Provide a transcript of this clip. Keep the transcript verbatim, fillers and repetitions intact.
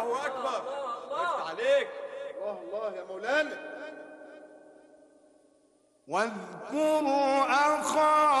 الله أكبر. افتح عليك. الله الله يا مولانا. واذكروا أخا